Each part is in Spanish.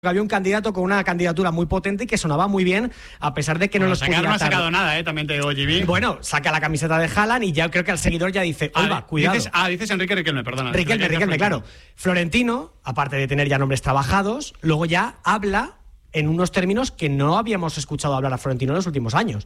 Había un candidato con una candidatura muy potente y que sonaba muy bien, a pesar de que no los pudiera no ha sacado nada, también te digo, Jimmy. Bueno, saca la camiseta de Haaland y ya creo que al seguidor ya dice, oiga, cuidado. Dices Enrique Riquelme, perdona. Riquelme, claro. Florentino, aparte de tener ya nombres trabajados, luego ya habla en unos términos que no habíamos escuchado hablar a Florentino en los últimos años.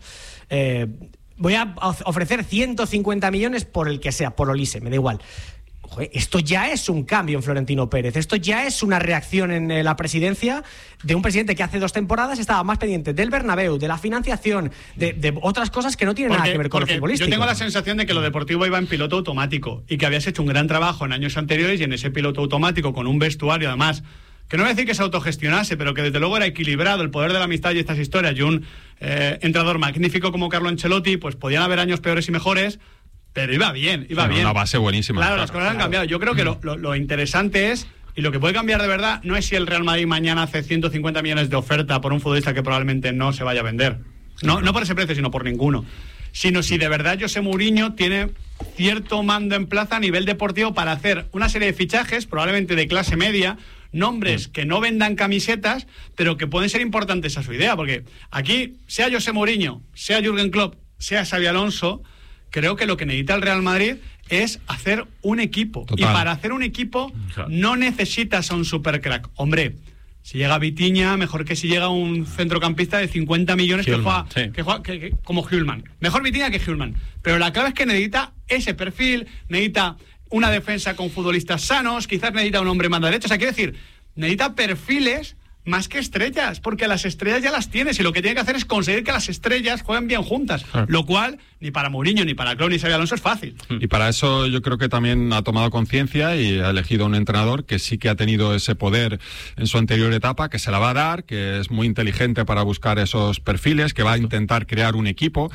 Voy a ofrecer 150 millones por el que sea, por Olise, me da igual. Joder, esto ya es un cambio en Florentino Pérez, esto ya es una reacción en la presidencia de un presidente que hace 2 temporadas estaba más pendiente del Bernabéu, de la financiación, de otras cosas que no tienen nada que ver con lo futbolístico. Yo tengo la sensación de que lo deportivo iba en piloto automático y que habías hecho un gran trabajo en años anteriores y en ese piloto automático con un vestuario además, que no voy a decir que se autogestionase, pero que desde luego era equilibrado, el poder de la amistad y estas historias, y un entrenador magnífico como Carlo Ancelotti, pues podían haber años peores y mejores, pero iba bien. Una base buenísima. Claro, las cosas han cambiado. Yo creo que lo interesante es, y lo que puede cambiar de verdad, no es si el Real Madrid mañana hace 150 millones de oferta por un futbolista que probablemente no se vaya a vender. No por ese precio, sino por ninguno. Sino si de verdad José Mourinho tiene cierto mando en plaza a nivel deportivo para hacer una serie de fichajes, probablemente de clase media, nombres que no vendan camisetas, pero que pueden ser importantes a su idea. Porque aquí, sea José Mourinho, sea Jürgen Klopp, sea Xabi Alonso, creo que lo que necesita el Real Madrid es hacer un equipo. Total. Y para hacer un equipo no necesitas a un supercrack. Hombre, si llega Vitinha, mejor que si llega un centrocampista de 50 millones que juega como Hjulman. Mejor Vitinha que Hjulman. Pero la clave es que necesita ese perfil, necesita una defensa con futbolistas sanos, quizás necesita un hombre más de derecha. O sea, quiere decir, necesita perfiles más que estrellas, porque las estrellas ya las tienes y lo que tiene que hacer es conseguir que las estrellas jueguen bien juntas, lo cual ni para Mourinho, ni para Klopp, ni Xabi Alonso es fácil. Y para eso yo creo que también ha tomado conciencia y ha elegido un entrenador que sí que ha tenido ese poder en su anterior etapa, que se la va a dar, que es muy inteligente para buscar esos perfiles, que va a intentar crear un equipo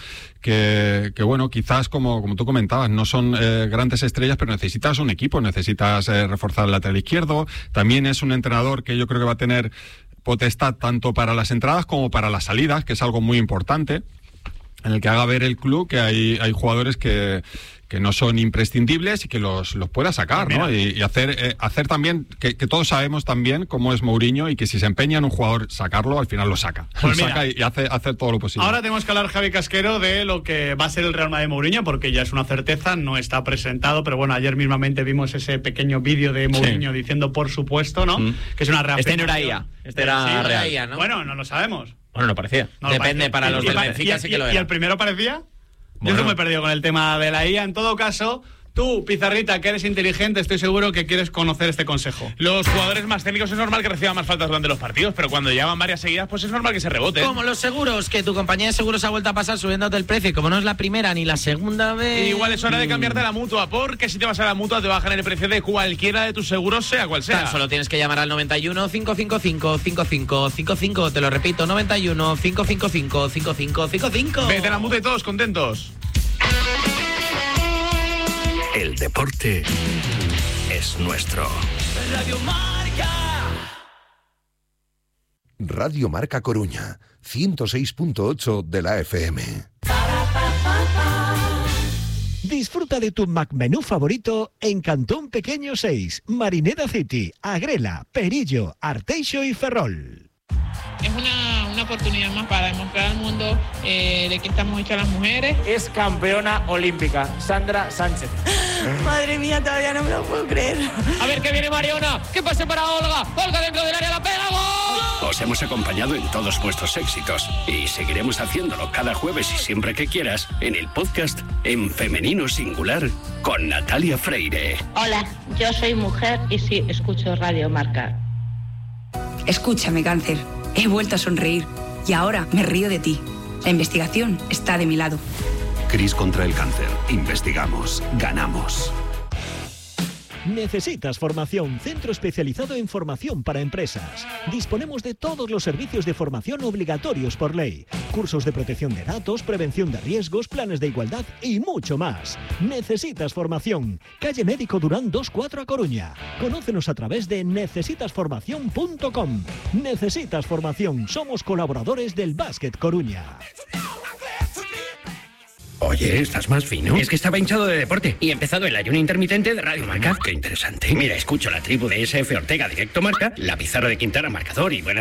que bueno, quizás como tú comentabas, no son grandes estrellas, pero necesitas un equipo, necesitas reforzar el lateral izquierdo. También es un entrenador que yo creo que va a tener potestad tanto para las entradas como para las salidas, que es algo muy importante, en el que haga ver el club que hay jugadores que no son imprescindibles y que los pueda sacar, ¿no? Y hacer también, que todos sabemos también cómo es Mourinho y que si se empeña en un jugador sacarlo, al final lo saca. Pues lo saca y hace todo lo posible. Ahora tenemos que hablar, Javi Casquero, de lo que va a ser el Real Madrid de Mourinho, porque ya es una certeza, no está presentado, pero bueno, ayer mismamente vimos ese pequeño vídeo de Mourinho diciendo por supuesto, ¿no? Que es una reafirmación. Este era real. ¿No? Bueno, no lo sabemos. Bueno, no parecía. Depende, para los del Benfica sí que lo era. ¿Y el primero parecía? Bueno. Yo no me he perdido con el tema de la IA. En todo caso, tú, Pizarrita, que eres inteligente, estoy seguro que quieres conocer este consejo. Los jugadores más técnicos es normal que reciban más faltas durante los partidos, pero cuando llevan varias seguidas, pues es normal que se reboten. Como los seguros, que tu compañía de seguros ha vuelto a pasar subiéndote el precio, y como no es la primera ni la segunda vez... Igual es hora de cambiarte a la Mutua, porque si te vas a la Mutua te bajan el precio de cualquiera de tus seguros, sea cual sea. Tan solo tienes que llamar al 91 555 5555, te lo repito, 91 555 5555. Vete a la Mutua y todos contentos. El deporte es nuestro. Radio Marca. Radio Marca Coruña, 106.8 de la FM. Disfruta de tu McMenú favorito en Cantón Pequeño 6, Marineda City, Agrela, Perillo, Arteixo y Ferrol. Es una oportunidad más para demostrar al mundo de que estamos hechas las mujeres. Es campeona olímpica, Sandra Sánchez. Madre mía, todavía no me lo puedo creer. A ver que viene Mariona, que pase para Olga. Olga dentro del área, la pega, ¡gol! Os hemos acompañado en todos vuestros éxitos y seguiremos haciéndolo cada jueves y siempre que quieras en el podcast En Femenino Singular con Natalia Freire. Hola, yo soy mujer y sí, escucho Radio Marca. Escúchame, cáncer. He vuelto a sonreír y ahora me río de ti. La investigación está de mi lado. CRIS contra el cáncer. Investigamos. Ganamos. ¿Necesitas formación? Centro especializado en formación para empresas. Disponemos de todos los servicios de formación obligatorios por ley. Cursos de protección de datos, prevención de riesgos, planes de igualdad y mucho más. ¿Necesitas formación? Calle Médico Durán 24 a Coruña. Conócenos a través de necesitasformación.com. Necesitas formación. Somos colaboradores del Básquet Coruña. Oye, estás más fino. Es que estaba hinchado de deporte y he empezado el ayuno intermitente de Radio Marca. Qué interesante. Mira, escucho la tribu de SF Ortega, Directo Marca, la pizarra de Quintana, marcador y buena